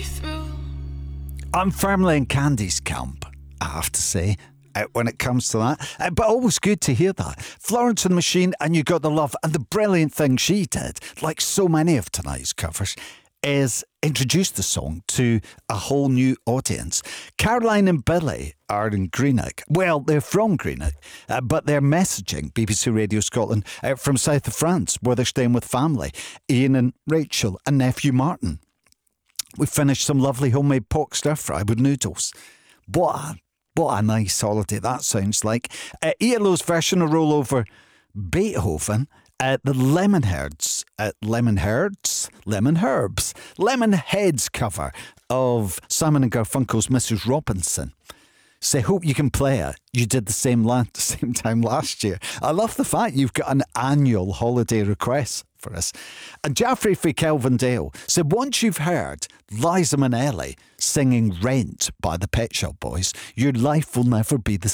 through. I'm firmly in Candy's camp, I have to say, when it comes to that. But always good to hear that. Florence and the Machine, and You Got the Love. And the brilliant thing she did, like so many of tonight's covers, is introduce the song to a whole new audience. Caroline and Billy are in Greenock. Well, they're from Greenock, but they're messaging BBC Radio Scotland from south of France, where they're staying with family. Ian and Rachel and nephew Martin. We finished some lovely homemade pork stir fry with noodles. What a nice holiday that sounds like. ELO's version of Roll Over Beethoven. The Lemonheads cover of Simon and Garfunkel's Mrs. Robinson. So I hope you can play it. You did the same time last year. I love the fact you've got an annual holiday request for us. And Jaffrey for Kelvindale said, once you've heard Liza Minnelli singing Rent by the Pet Shop Boys, your life will never be the